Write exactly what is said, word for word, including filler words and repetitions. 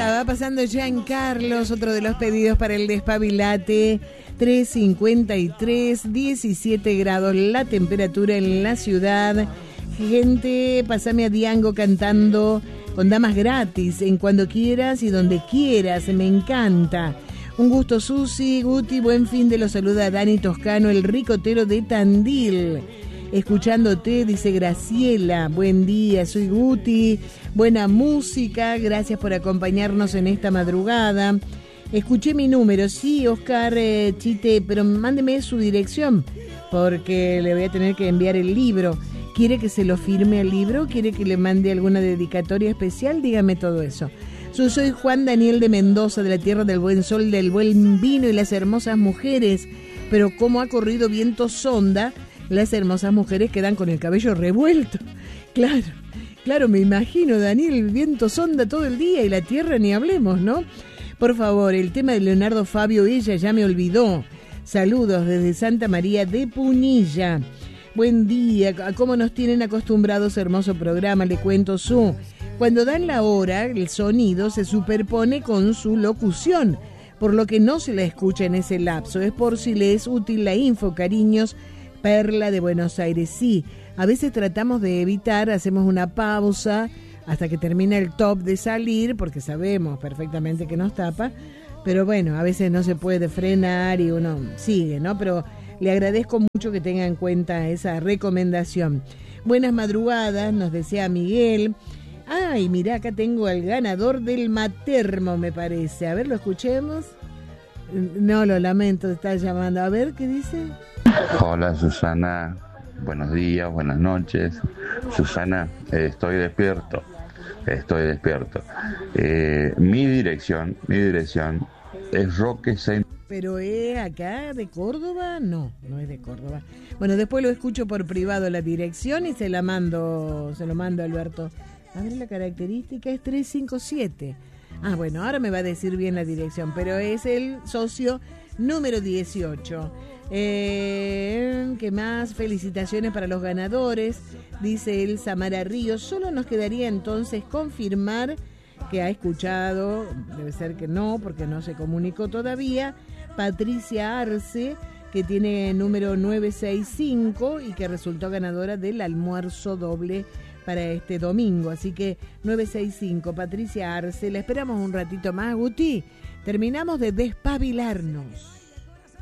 estaba pasando Giancarlos, otro de los pedidos para el Despabilate. Tres cincuenta y tres, diecisiete grados la temperatura en la ciudad. Gente, pasame a Diango cantando con damas gratis en cuando quieras y donde quieras, me encanta. Un gusto, Susi, Guti, buen fin de los saluda Dani Toscano, el ricotero de Tandil. Escuchándote, dice Graciela, buen día, soy Guti, buena música, gracias por acompañarnos en esta madrugada. Escuché mi número, sí, Oscar eh, Chite, pero mándeme su dirección, porque le voy a tener que enviar el libro. ¿Quiere que se lo firme el libro? ¿Quiere que le mande alguna dedicatoria especial? Dígame todo eso. Yo soy Juan Daniel de Mendoza, de la tierra del buen sol, del buen vino y las hermosas mujeres, pero como ha corrido viento sonda, las hermosas mujeres quedan con el cabello revuelto. Claro, claro, me imagino, Daniel, el viento sonda todo el día y la tierra ni hablemos, ¿no? Por favor, el tema de Leonardo Fabio, ella ya me olvidó. Saludos desde Santa María de Punilla. Buen día, a cómo nos tienen acostumbrados, hermoso programa, le cuento su. Cuando dan la hora, el sonido se superpone con su locución, por lo que no se la escucha en ese lapso. Es por si le es útil la info, cariños. Perla de Buenos Aires, sí. A veces tratamos de evitar, hacemos una pausa hasta que termina el top de salir, porque sabemos perfectamente que nos tapa, pero bueno, a veces no se puede frenar y uno sigue, ¿no? Pero le agradezco mucho que tenga en cuenta esa recomendación. Buenas madrugadas, nos desea Miguel. Ay, mirá, acá tengo al ganador del Matermo, me parece. A ver, lo escuchemos. No, lo lamento, está llamando. A ver, ¿qué dice? Hola Susana, buenos días, buenas noches. Susana, eh, estoy despierto, estoy despierto. Eh, mi dirección, mi dirección es Roque Centro. ¿Pero es acá de Córdoba? No, no es de Córdoba. Bueno, después lo escucho por privado la dirección y se la mando, se lo mando a Alberto. A ver, la característica es trescientos cincuenta y siete. Ah, bueno, ahora me va a decir bien la dirección, pero es el socio número dieciocho. Eh, ¿Qué más? Felicitaciones para los ganadores, dice el Samara Ríos. Solo nos quedaría entonces confirmar que ha escuchado, debe ser que no, porque no se comunicó todavía, Patricia Arce, que tiene número novecientos sesenta y cinco y que resultó ganadora del almuerzo doble para este domingo. Así que novecientos sesenta y cinco, Patricia Arce, la esperamos un ratito más, Guti. Terminamos de despabilarnos.